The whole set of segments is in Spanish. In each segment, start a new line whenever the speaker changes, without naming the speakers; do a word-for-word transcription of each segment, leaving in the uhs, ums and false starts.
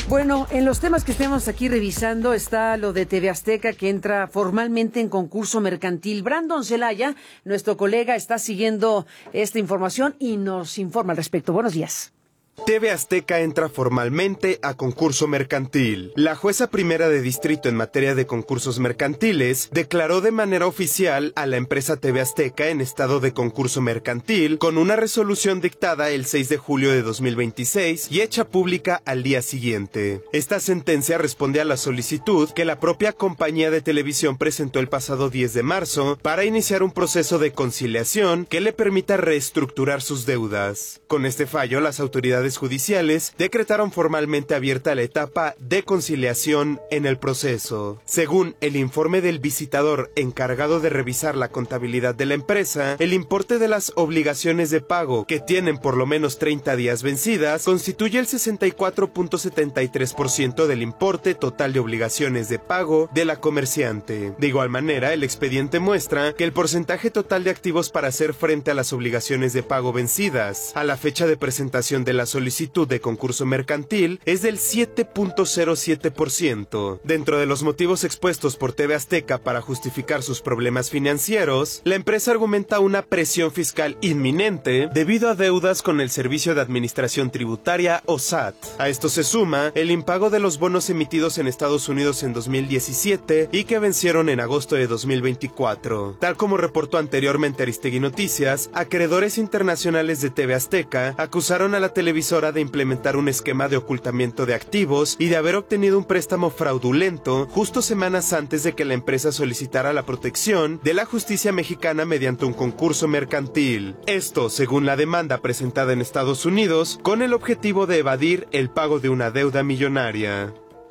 Bueno, en los temas que estemos aquí revisando está lo de T V Azteca, que entra formalmente en concurso mercantil. Brandon Celaya, nuestro colega, está siguiendo esta información y nos informa al respecto. Buenos días.
T V Azteca entra formalmente a concurso mercantil. La jueza primera de distrito en materia de concursos mercantiles declaró de manera oficial a la empresa T V Azteca en estado de concurso mercantil con una resolución dictada el seis de julio de dos mil veintiséis y hecha pública al día siguiente. Esta sentencia responde a la solicitud que la propia compañía de televisión presentó el pasado diez de marzo para iniciar un proceso de conciliación que le permita reestructurar sus deudas. Con este fallo, las autoridades judiciales decretaron formalmente abierta la etapa de conciliación en el proceso. Según el informe del visitador encargado de revisar la contabilidad de la empresa, el importe de las obligaciones de pago que tienen por lo menos treinta días vencidas constituye el sesenta y cuatro punto setenta y tres por ciento del importe total de obligaciones de pago de la comerciante. De igual manera, el expediente muestra que el porcentaje total de activos para hacer frente a las obligaciones de pago vencidas a la fecha de presentación de la solicitud de concurso mercantil es del siete punto cero siete por ciento. Dentro de los motivos expuestos por T V Azteca para justificar sus problemas financieros, la empresa argumenta una presión fiscal inminente debido a deudas con el Servicio de Administración Tributaria o S A T. A esto se suma el impago de los bonos emitidos en Estados Unidos en dos mil diecisiete y que vencieron en agosto de dos mil veinticuatro. Tal como reportó anteriormente Aristegui Noticias, acreedores internacionales de T V Azteca acusaron a la televisión de implementar un esquema de ocultamiento de activos y de haber obtenido un préstamo fraudulento justo semanas antes de que la empresa solicitara la protección de la justicia mexicana mediante un concurso mercantil. Esto, según la demanda presentada en Estados Unidos, con el objetivo de evadir el pago de una deuda millonaria.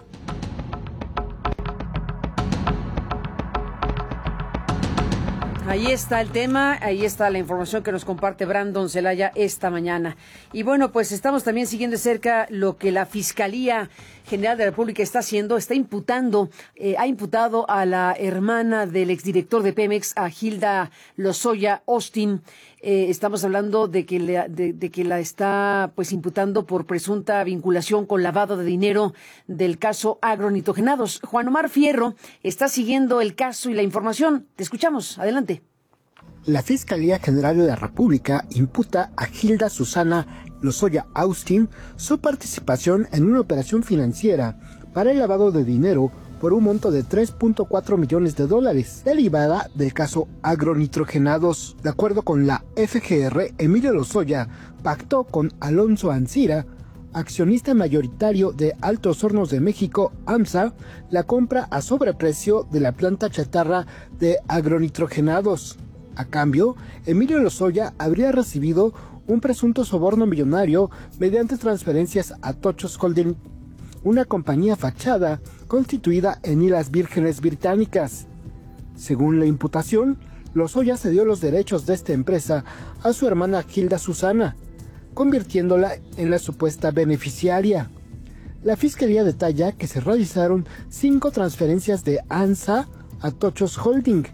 Ahí está el tema, ahí está la información que nos comparte Brandon Celaya esta mañana. Y bueno, pues estamos también siguiendo de cerca lo que la Fiscalía General de la República está haciendo, está imputando, eh, ha imputado a la hermana del exdirector de Pemex, a Hilda Lozoya Austin. Eh, estamos hablando de que, le, de, de que la está pues imputando por presunta vinculación con lavado de dinero del caso agronitrogenados. Juan Omar Fierro está siguiendo el caso y la información. Te escuchamos, adelante.
La Fiscalía General de la República imputa a Hilda Susana Lozoya Austin su participación en una operación financiera para el lavado de dinero por un monto de tres punto cuatro millones de dólares, derivada del caso agronitrogenados. De acuerdo con la F G R, Emilio Lozoya pactó con Alonso Ancira, accionista mayoritario de Altos Hornos de México, AMSA, la compra a sobreprecio de la planta chatarra de agronitrogenados. A cambio, Emilio Lozoya habría recibido un presunto soborno millonario mediante transferencias a Tochos Holding, una compañía fachada constituida en Islas Vírgenes Británicas. Según la imputación, Lozoya cedió los derechos de esta empresa a su hermana Hilda Susana, convirtiéndola en la supuesta beneficiaria. La Fiscalía detalla que se realizaron cinco transferencias de ANSA a Tochos Holding.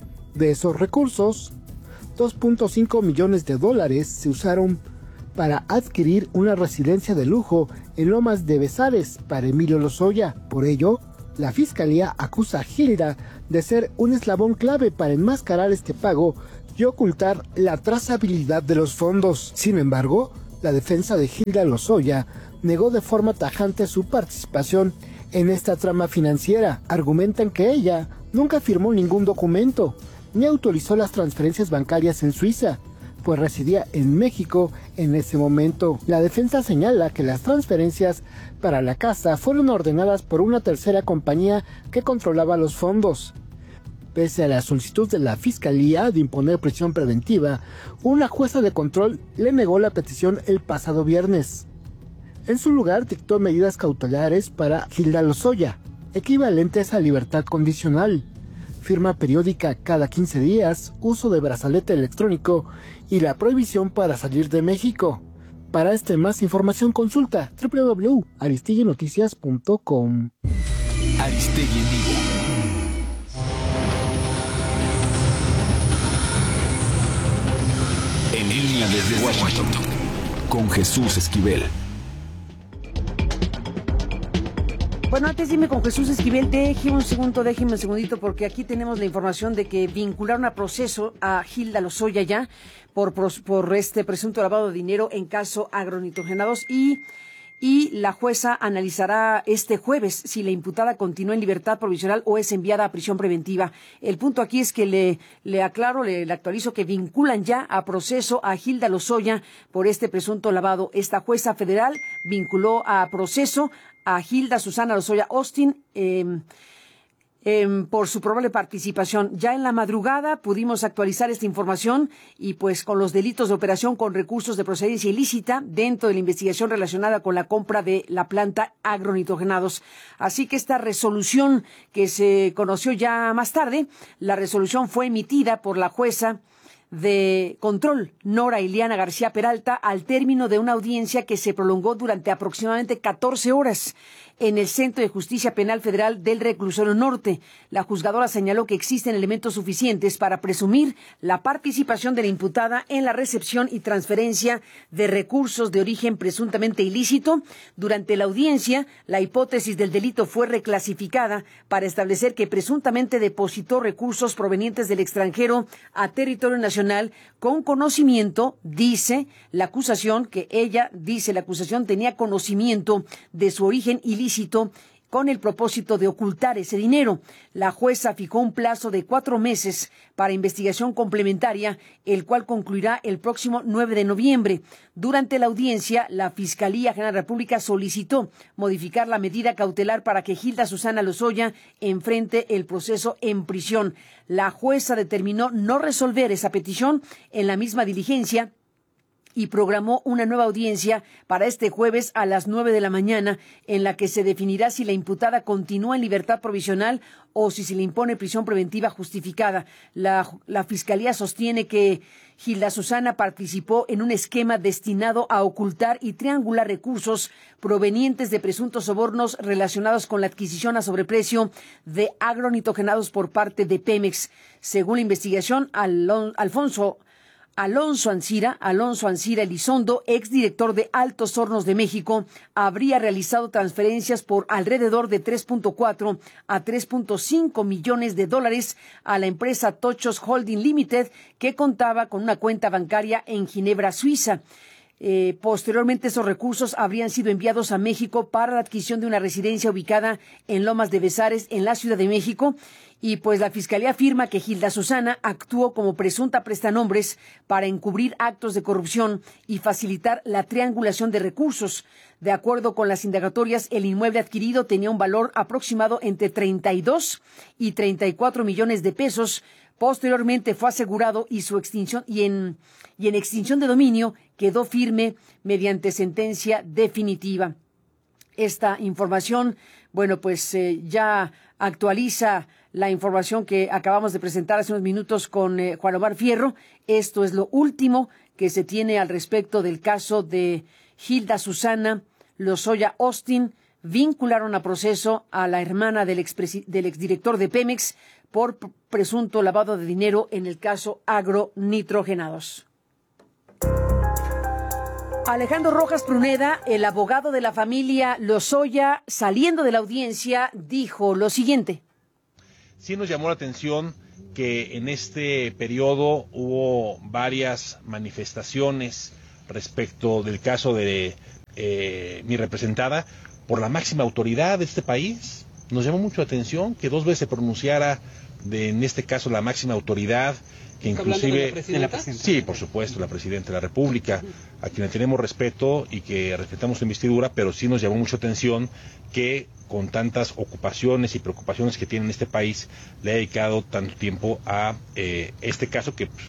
De esos recursos, dos punto cinco millones de dólares se usaron para adquirir una residencia de lujo en Lomas de Besares para Emilio Lozoya. Por ello, la Fiscalía acusa a Hilda de ser un eslabón clave para enmascarar este pago y ocultar la trazabilidad de los fondos. Sin embargo, la defensa de Hilda Lozoya negó de forma tajante su participación en esta trama financiera. Argumentan que ella nunca firmó ningún documento ni autorizó las transferencias bancarias en Suiza, pues residía en México en ese momento. La defensa señala que las transferencias para la casa fueron ordenadas por una tercera compañía que controlaba los fondos. Pese a la solicitud de la Fiscalía de imponer prisión preventiva, una jueza de control le negó la petición el pasado viernes. En su lugar, dictó medidas cautelares para Hilda Lozoya, equivalentes a libertad condicional, firma periódica cada quince días, uso de brazalete electrónico y la prohibición para salir de México. Para este más información consulta doble u doble u doble u punto aristegui noticias punto com.
Aristegui en vivo. En línea desde Washington, con Jesús Esquivel.
Bueno, antes dime con Jesús Esquivel, déjeme un segundo, déjeme un segundito, porque aquí tenemos la información de que vincularon a proceso a Hilda Lozoya ya por, por, por este presunto lavado de dinero en caso agronitrogenados y... y la jueza analizará este jueves si la imputada continúa en libertad provisional o es enviada a prisión preventiva. El punto aquí es que le, le aclaro, le, le actualizo que vinculan ya a proceso a Hilda Lozoya por este presunto lavado. Esta jueza federal vinculó a proceso a Hilda Susana Lozoya Austin, eh, Eh, por su probable participación. Ya en la madrugada pudimos actualizar esta información y pues con los delitos de operación con recursos de procedencia ilícita dentro de la investigación relacionada con la compra de la planta agronitrogenados. Así que esta resolución que se conoció ya más tarde, la resolución fue emitida por la jueza de control, Nora Iliana García Peralta, al término de una audiencia que se prolongó durante aproximadamente catorce horas en el Centro de Justicia Penal Federal del Reclusorio Norte. La juzgadora señaló que existen elementos suficientes para presumir la participación de la imputada en la recepción y transferencia de recursos de origen presuntamente ilícito. Durante la audiencia, la hipótesis del delito fue reclasificada para establecer que presuntamente depositó recursos provenientes del extranjero a territorio nacional con conocimiento, dice la acusación, que ella, dice la acusación, tenía conocimiento de su origen ilícito con el propósito de ocultar ese dinero. La jueza fijó un plazo de cuatro meses para investigación complementaria, el cual concluirá el próximo nueve de noviembre. Durante la audiencia, la Fiscalía General de la República solicitó modificar la medida cautelar para que Hilda Susana Lozoya enfrente el proceso en prisión. La jueza determinó no resolver esa petición en la misma diligencia y programó una nueva audiencia para este jueves a las nueve de la mañana, en la que se definirá si la imputada continúa en libertad provisional o si se le impone prisión preventiva justificada. La, la Fiscalía sostiene que Hilda Susana participó en un esquema destinado a ocultar y triangular recursos provenientes de presuntos sobornos relacionados con la adquisición a sobreprecio de agronitrogenados por parte de Pemex. Según la investigación, Alon, Alfonso Alonso Ancira, Alonso Ancira Elizondo, exdirector de Altos Hornos de México, habría realizado transferencias por alrededor de tres punto cuatro a tres punto cinco millones de dólares a la empresa Tochos Holding Limited, que contaba con una cuenta bancaria en Ginebra, Suiza. Eh, posteriormente, esos recursos habrían sido enviados a México para la adquisición de una residencia ubicada en Lomas de Bezares, en la Ciudad de México. Y pues la Fiscalía afirma que Hilda Susana actuó como presunta prestanombres para encubrir actos de corrupción y facilitar la triangulación de recursos. De acuerdo con las indagatorias, el inmueble adquirido tenía un valor aproximado entre treinta y dos y treinta y cuatro millones de pesos. Posteriormente fue asegurado y su extinción y en, y en extinción de dominio quedó firme mediante sentencia definitiva. Esta información, bueno, pues eh, ya actualiza la información que acabamos de presentar hace unos minutos con eh, Juan Omar Fierro. Esto es lo último que se tiene al respecto del caso de Hilda Susana Lozoya Austin. Vincularon a proceso a la hermana del, expresi- del exdirector de Pemex por presunto lavado de dinero en el caso agronitrogenados. Alejandro Rojas Pruneda, el abogado de la familia Lozoya, saliendo de la audiencia, dijo lo siguiente.
Sí nos llamó la atención que en este periodo hubo varias manifestaciones respecto del caso de eh, mi representada por la máxima autoridad de este país. Nos llamó mucho la atención que dos veces se pronunciara de, en este caso, la máxima autoridad, que inclusive... ¿De la presidenta? Sí, por supuesto, la Presidenta de la República, a quien le tenemos respeto y que respetamos su investidura, pero sí nos llamó mucho atención que con tantas ocupaciones y preocupaciones que tiene en este país, le ha dedicado tanto tiempo a eh, este caso que pues,